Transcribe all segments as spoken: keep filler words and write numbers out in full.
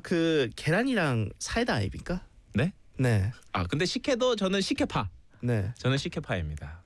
그 계란이랑 사이다 아닙니까? 네? 네. 아 근데 식혜도 저는 식혜파. 네. 저는 식혜파입니다.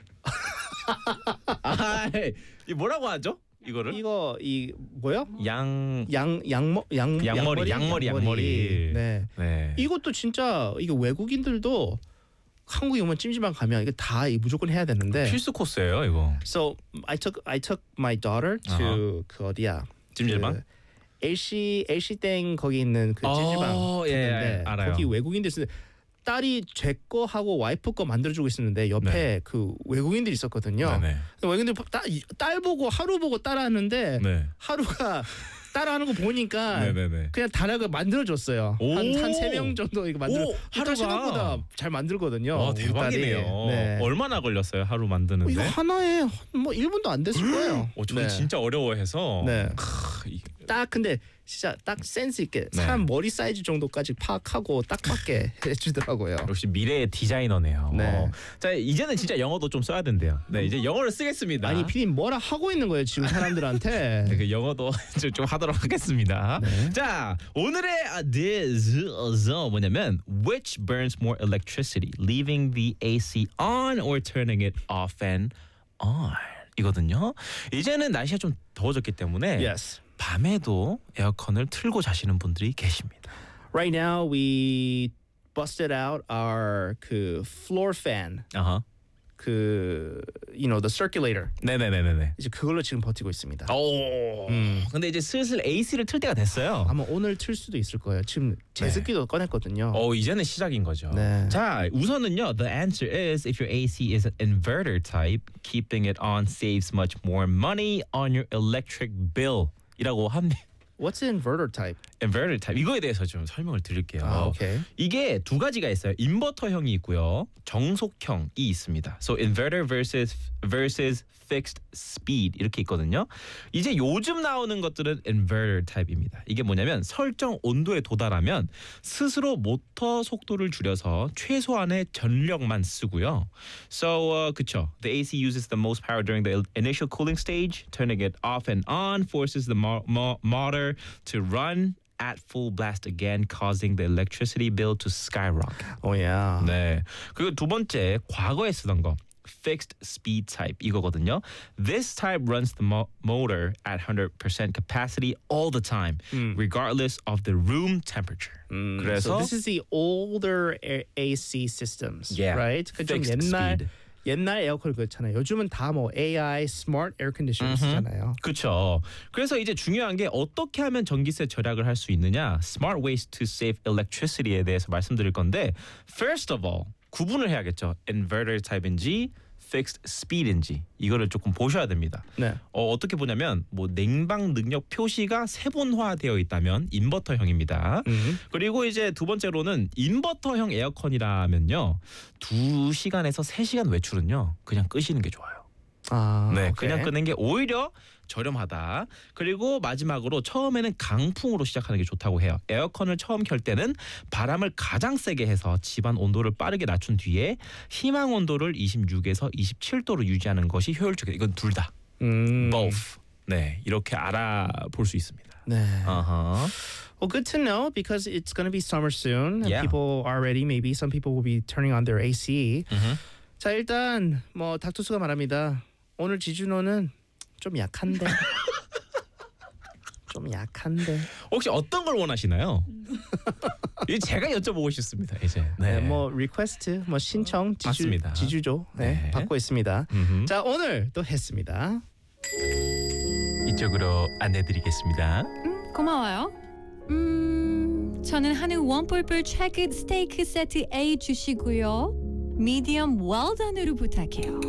아, 이 뭐라고 하죠? 이거를? 이거 이 뭐요? 양 양 양머 양 양머리 양머리 양머리. 네. 네. 이것도 진짜 이게 외국인들도 한국에 오면 찜질방 가면 이게 다 무조건 해야 되는데. 필수 코스예요, 이거. So I took I took my daughter to uh-huh. 그 어디야? 찜질방? 그 엘씨 엘씨 땡 거기 있는 그 찜질방. 어, 예, 예, 알아요. 거기 외국인들 쓰는 딸이 제 거 하고 와이프 거 만들어주고 있었는데 옆에 네. 그 외국인들이 있었거든요. 네네. 외국인들 딸, 딸 보고 하루 보고 따라하는데 네. 하루가 따라하는 거 보니까 네네네. 그냥 다락을 만들어줬어요. 한 한 세 명 정도 이거 만들어. 하루가 생각보다 잘 만들거든요. 와 대박이네요. 네. 얼마나 걸렸어요 하루 만드는데? 어, 이거 하나에 뭐 일 분도 안 됐을 거예요. 어, 저는 네. 진짜 어려워해서. 네. 크, 이... 딱 근데 진짜 딱 센스 있게 네. 사람 머리 사이즈 정도까지 파악하고 딱 맞게 해주더라고요. 역시 미래의 디자이너네요. 네. 자 이제는 진짜 영어도 좀 써야 된대요. 네 이제 영어를 쓰겠습니다. 아니 피디님 뭐라 하고 있는 거예요 지금 사람들한테. 네, 그 영어도 좀 하도록 하겠습니다. 네. 자 오늘의 this 뭐냐면 which burns more electricity, leaving the 에이씨 on or turning it off and on 이거든요. 이제는 날씨가 좀 더워졌기 때문에. Yes. 밤에도 에어컨을 틀고 자시는 분들이 계십니다. Right now we busted out our 그 floor fan. Uh-huh. 그 you know the circulator. 네네네네. 이제 그걸로 지금 버티고 있습니다. 오. 음. 근데 이제 슬슬 에이씨를 틀 때가 됐어요. 아마 오늘 틀 수도 있을 거예요. 지금 제습기도 네. 꺼냈거든요. 어 이제는 시작인 거죠. 네. 자 우선은요. The answer is if your 에이씨 is an inverter type, keeping it on saves much more money on your electric bill. 이라고 합니다. What's an inverter type? inverter type 이거에 대해서 좀 설명을 드릴게요. 아, okay. 이게 두 가지가 있어요. 인버터형이 있고요. 정속형이 있습니다. So inverter versus versus fixed speed 이렇게 있거든요. 이제 요즘 나오는 것들은 inverter type입니다. 이게 뭐냐면 설정 온도에 도달하면 스스로 모터 속도를 줄여서 최소한의 전력만 쓰고요. So uh, 그쵸. The 에이씨 uses the most power during the initial cooling stage. Turning it off and on forces the mo- mo- motor to run at full blast again, causing the electricity bill to skyrocket. Oh yeah. 네. 그리고 두 번째 과거에 쓰던 거. Fixed speed type 이거거든요. This type runs the mo- motor at one hundred percent capacity all the time, mm. regardless of the room temperature. Mm. 그래서 so this is the older 에이씨 systems, yeah. right? 그 좀 옛날 speed. 옛날 에어컨 그렇잖아요. 요즘은 다 뭐 에이아이, smart air conditioner 쓰잖아요. 그렇죠. 그래서 이제 중요한 게 어떻게 하면 전기세 절약을 할 수 있느냐, smart ways to save electricity에 대해서 말씀드릴 건데, first of all 구분을 해야겠죠. inverter type인지 fixed speed인지 이거를 조금 보셔야 됩니다. 네. 어, 어떻게 보냐면 뭐 냉방 능력 표시가 세분화되어 있다면 인버터형입니다. 음. 그리고 이제 두 번째로는 인버터형 에어컨이라면요. 두 시간에서 세 시간 외출은요. 그냥 끄시는 게 좋아요. 아, 네, 오케이. 그냥 끄는 게 오히려 저렴하다. 그리고 마지막으로 처음에는 강풍으로 시작하는 게 좋다고 해요. 에어컨을 처음 켤 때는 바람을 가장 세게 해서 집안 온도를 빠르게 낮춘 뒤에 희망 온도를 이십육에서 이십칠 도로 유지하는 것이 효율적이에요. 이건 둘 다. 음. both. 네, 이렇게 알아볼 수 있습니다. 네. Uh-huh. Well, good to know because it's going to be summer soon and Yeah. people are ready. Maybe some people will be turning on their 에이씨. Uh-huh. 자, 일단 뭐 닥터수가 말합니다. 오늘 지준호는 좀 약한데. 좀 약한데. 혹시 어떤 걸 원하시나요? 이 제가 여쭤보고 싶습니다. 이제. 네, 네 뭐 리퀘스트, 뭐 신청, 지주, 맞습니다. 지주조 네, 네. 받고 있습니다. 음흠. 자, 오늘 또 했습니다. 이쪽으로 안내드리겠습니다. 음, 고마워요. 음, 저는 한우 원뿔뿔 최근 스테이크 세트 A 주시고요. 미디엄 웰던으로 부탁해요.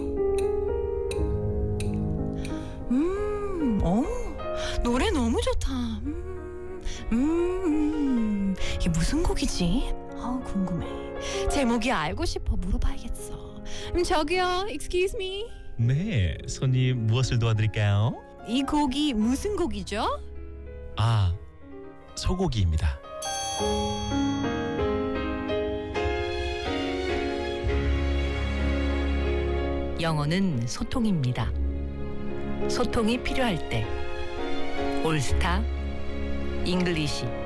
음, 오, 노래 너무 좋다. 음, 음, 이게 무슨 곡이지? 아, 궁금해. 제목이 알고 싶어 물어봐야겠어. 음, 저기요, excuse me. 네, 손님 무엇을 도와드릴까요? 이 곡이 무슨 곡이죠? 아, 소고기입니다. 영어는 소통입니다. 소통이 필요할 때 올스타 잉글리시